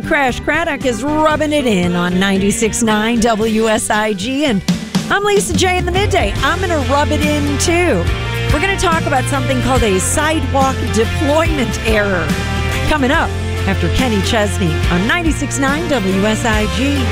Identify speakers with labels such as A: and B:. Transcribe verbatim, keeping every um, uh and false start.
A: Crash Craddock is rubbing it in on ninety-six point nine W S I G, and I'm Lisa J in the midday. I'm going to rub it in too. We're going to talk about something called a sidewalk deployment error coming up after Kenny Chesney on ninety-six point nine W S I G.